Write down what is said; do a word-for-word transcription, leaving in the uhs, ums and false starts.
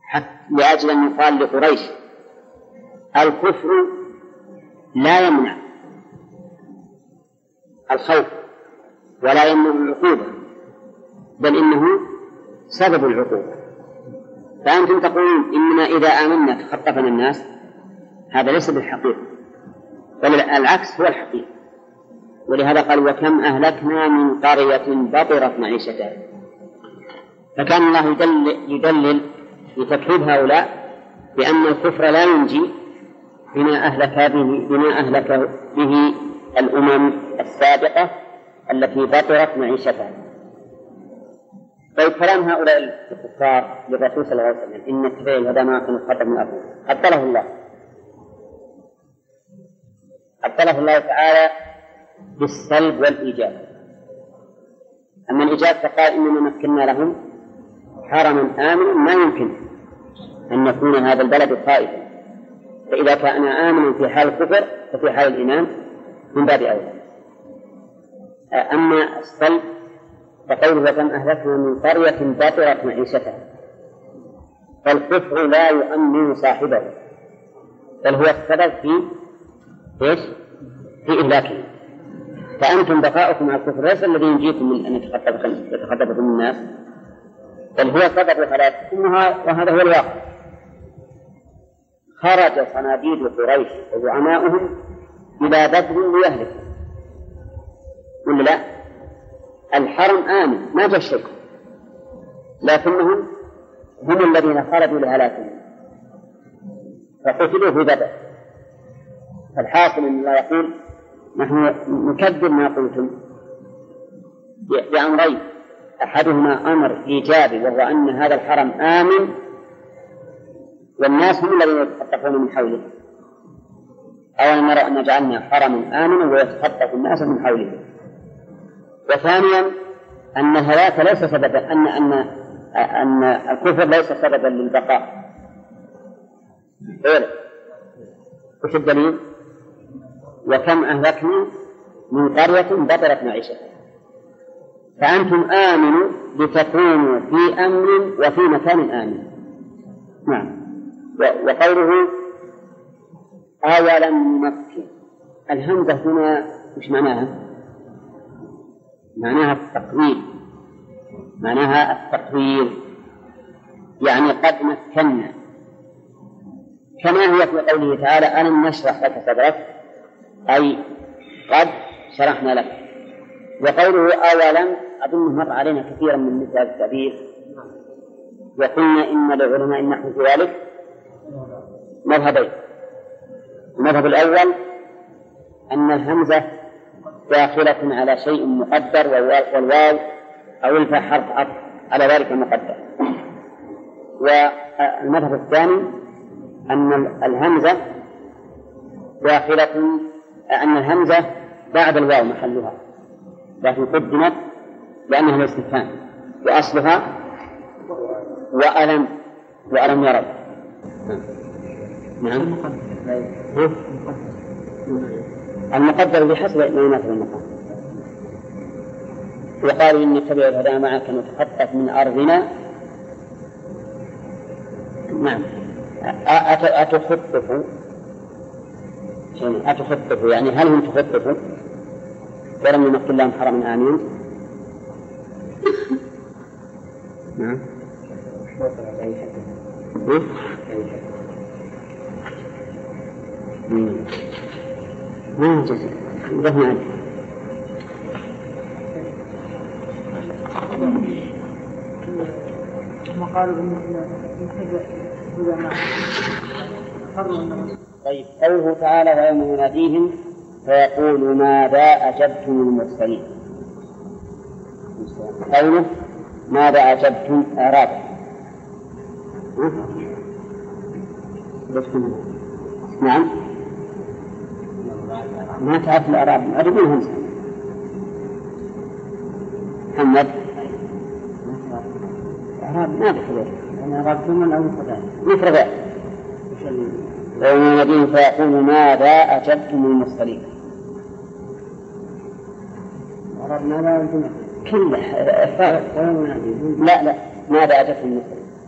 حتى لأجل أن يقال لقريش الكفر لا يمنع الخوف ولا يمنع العقوبة، بل إنه سبب العقوبة. فأنتم تقولون إننا إذا آمنا تخطفنا الناس، هذا ليس بالحقيقة، بل العكس هو الحقيقة. ولهذا قال وكم أهلكنا من قرية بطرت معيشتها. فكان الله يدلل, يدلل لتكذيب هؤلاء بأن الكفر لا ينجي بما أهلك به, بما أهلك به الأمم السابقة التي بطرت معيشتها. طيب كلام هؤلاء الكفار للرسول صلى الله عليه وسلم إن اتباع الهدى ما كان خطأ من أبوه أبطله الله أبطله الله تعالى بالسلب والإيجاب. أما الإيجاب فقال إننا مكنا لهم حرما آمنا ما يمكن أن يكون هذا البلد خائفا، فإذا كان آمنا في حال الكفر ففي حال الإيمان من باب أولى. أما السلب فقوله وكم أهلكنا من قرية بطرت معيشتها، فالكفر لا يؤمن صاحبه بل هو السبب في إيش؟ في إهلاكه. فأنتم بقاؤكم على الكفر ليس الذي ينجيكم من أن يتخطفكم الناس، بل هو سبب هلاككم، وهذا هو الواقع. خرج صناديد قريش وزعماؤهم إلى بدر ليهلكوا، ولا لا؟ الحرم آمن ما جاء شيء، لكنهم هم الذين خرجوا لهلاكهم فقتلوا في بدر. فالحاصل أن الله يقول نحن نكذب ما قلتم بأمرين، أحدهما أمر إيجابي وهو أن هذا الحرم آمن والناس هم الذين يتخطفون من حوله. أولا نرى أن جعلنا حرما آمنا ويتخطف الناس من حوله. وثانيا أن الهلاك ليس سببا، أن أن أن الكفر ليس سببا للبقاء. إيه وش الدليل؟ وكم أهلكنا من قرية بطرت معيشتها. فأنتم آمنوا لتكونوا في أمن وفي مكان آمن. نعم. وقوله أولا نمكن، الهمزة هنا مش معناها؟ معناها التقويل، معناها التقويل يعني قد مكنا، كما هي في قوله تعالى ألم نشرح لك صدرك، أي قد شرحنا لك. وقوله أولا أظن مر علينا كثيرا من مثل هذا التعبير، وقلنا إن لعلماء النحو في ذلك مذهبين. المذهب الأول أن الهمزة داخلة على شيء مقدر والواو أو الفاء حرف عطف على ذلك المقدر. والمذهب الثاني أن الهمزة داخلة أن الهمزة بعد الواو محلها، لكن قدمت لأنها الاستفهام، وأصلها وألم وألم يروا. نعم. المقدر بحسب ما يناسب المقام. وقالوا إن نتبع الهدى معك نتخطف من أرضنا. نعم. أتخطفوا أتخطفوا يعني هل هم تخطفوا ولم يمكن لهم حرم آمين؟ نعم. ما جزء ذهن عنه. طيب قوله تعالى ويوم يناديهم فيقول ماذا أجبتم المرسلين. قوله ماذا أجبتم أعراب. نعم ما تعرف الأعراب أجبونهم محمد الأعراب ما بحضر الأعراب ثم أو مفردان مفردان. ويوم يناديهم فيقول ماذا أجبتم المرسلين. الأعراب ماذا أنتم كله لا لا ماذا أجبتم المرسلين